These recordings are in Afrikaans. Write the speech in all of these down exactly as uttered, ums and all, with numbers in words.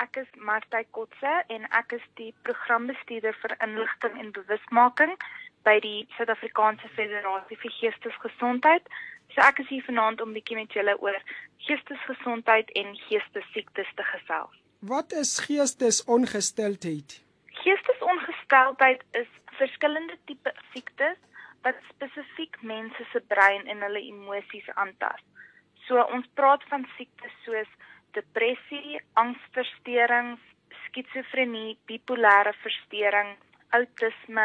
Ek is Martha Kotse en ek is die programbestuurder vir inligting en bewusmaking by die Suid-Afrikaanse Federasie vir Geestesgesondheid. So ek is hier vanaand om bietjie met julle oor geestesgesondheid en geestesiektes te gesels. Wat is geestesongesteldheid? Geestesongesteldheid is verskillende tipe siektes wat spesifiek mense se brein en hulle emosies aantas. So ons praat van siektes soos depressie, angsversteurings, skizofrenie, bipolêre versteuring, autisme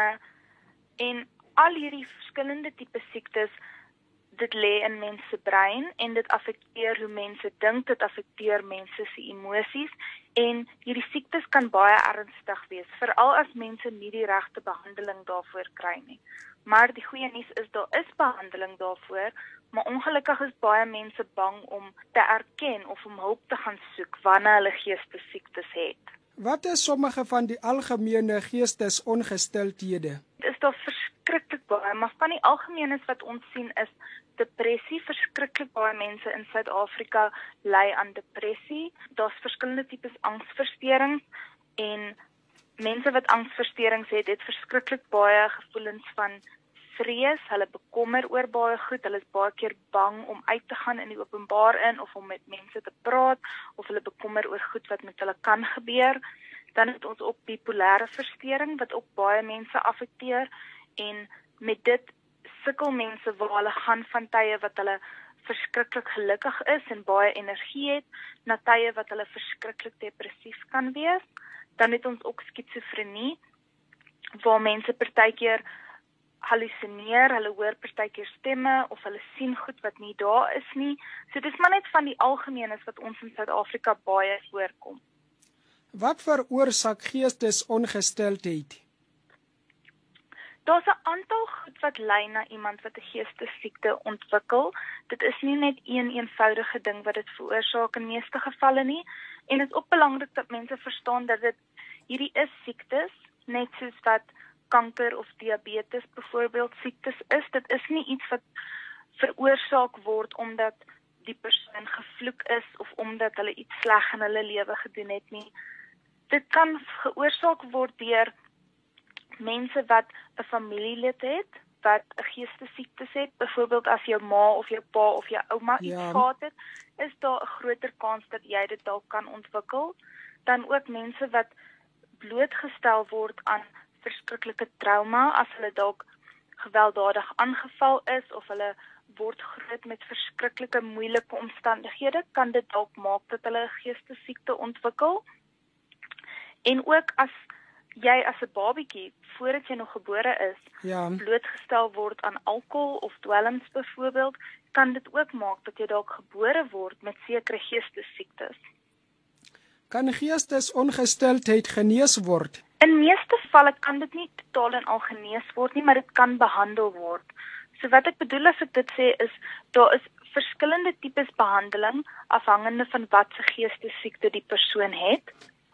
en al hierdie verskillende tipe siektes, dit lê in mense se brein en dit affekteer hoe mense dink, dit affekteer mense se emosies en hierdie siektes kan baie ernstig wees, veral as mense nie die regte behandeling daarvoor kry nie. Maar die goeie nuus is daar is behandeling daarvoor, maar ongelukkig is baie mense bang om te erken of om hulp te gaan soek wanneer hulle geestesiektes het. Wat is sommige van die algemene geestesongesteldhede? Dit is daar verskriklik baie, maar van die algemeenes wat ons sien is depressie. Verskriklik baie mense in Suid-Afrika ly aan depressie. Daar's verskillende tipes angsversteurings en mense wat angsversteurings het, het verskriklik baie gevoelens van vrees, hulle bekommer oor baie goed, hulle is baie keer bang om uit te gaan in die openbaar in of om met mense te praat of hulle bekommer oor goed wat met hulle kan gebeur. Dan het ons ook bipolêre versteuring wat ook baie mense affekteer en met dit sukkel mense waar hulle gaan van tye wat hulle verskriklik gelukkig is en baie energie het, na tye wat hulle verskriklik depressief kan wees. Dan het ons ook skizofrenie, waar mense partykeer hallusineer, hulle hoor partykeer stemme of hulle sien goed wat nie daar is nie. So dis maar net van die algemeenes wat ons in Suid-Afrika baie voorkom. Wat veroorsaak geestesongesteldheid? Daar's 'n aantal goed wat lei na iemand wat 'n geestesiekte ontwikkel. Dit is nie net een eenvoudige ding wat dit veroorsaak in meeste gevalle nie. En dit is ook belangrik dat mense verstaan dat dit hierdie is siektes, net soos wat kanker of diabetes byvoorbeeld siektes is. Dit is nie iets wat veroorsaak word omdat die persoon gevloek is of omdat hulle iets sleg in hulle lewe gedoen het nie. Dit kan veroorsaak word deur mense wat 'n familielid het wat 'n geestesiektes het, byvoorbeeld as jou ma of jou pa of jou ouma iets Ja. gehad het, is daar 'n groter kans dat jy dit dalk kan ontwikkel. Dan ook mense wat blootgestel word aan verskriklike trauma, as hulle dalk gewelddadig aangeval is of hulle word groot met verskriklike moeilike omstandighede, kan dit dalk maak dat hulle 'n geestesiekte ontwikkel. En ook as jy as 'n babietjie, voordat jy nog gebore is, Ja. blootgestel word aan alkohol of dwelms byvoorbeeld, kan dit ook maak dat jy dalk gebore word met sekere geestesiektes. Kan geestesongesteldheid genees word? In meeste gevalle kan dit nie totaal en al genees word nie, maar dit kan behandel word. So wat ek bedoel as ek dit sê is, daar is verskillende tipes behandeling afhangende van wat se geestesiekte die persoon het.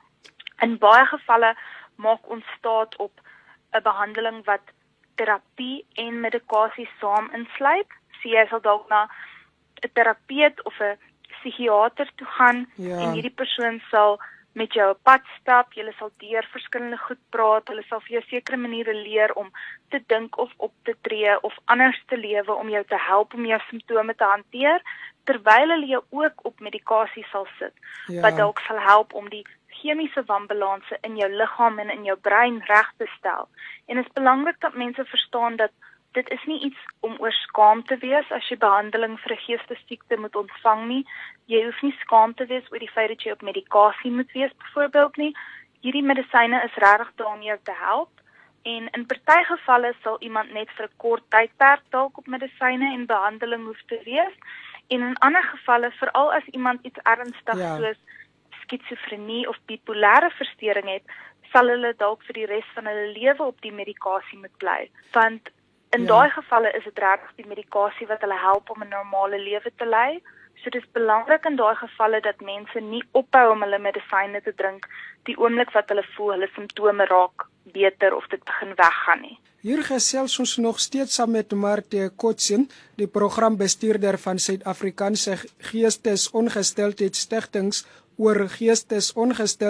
In baie gevalle maak ons staat op 'n behandeling wat terapie en medikasie saam insluit. So jy sal dalk na 'n terapeut of 'n psigiater toe gaan Ja. en hierdie persoon sal met jou 'n pad stap, julle sal deur verskillende goed praat, hulle sal vir jou sekere maniere leer om te dink of op te tree of anders te lewe om jou te help om jou simptome te hanteer, terwyl hulle jou ook op medikasie sal sit, Ja. wat dalk sal help om die chemiese wanbalanse in jou liggaam en in jou brein reg te stel. En dit is belangrik dat mense verstaan dat dit is nie iets om oor skaam te wees as jy behandeling vir 'n geestesiekte moet ontvang nie. Jy hoef nie skaam te wees oor die feit dat jy op medikasie moet wees byvoorbeeld nie. Hierdie medisyne is regtig daar om jou te help. En in party gevalle sal iemand net vir 'n kort tydperk dalk op medisyne en behandeling hoef te wees. En in ander gevalle, veral as iemand iets ernstig Ja. soos skizofrenie of bipolêre versteuring het, sal hulle dalk vir die res van hulle lewe op die medikasie moet bly. Want in Ja. daai gevalle is dit regtig die medikasie wat hulle help om 'n normale lewe te lei. So dit is belangrik in daai gevalle dat mense nie ophou om hulle medisyne te drink die oomblik wat hulle voel hulle simptome raak beter of dit begin weggaan nie. Hier gesels ons nog steeds saam met Martha Kotse, die programbestuurder van Suid-Afrikaanse Geestesongesteldheid Stigtings oor geestesongesteldheid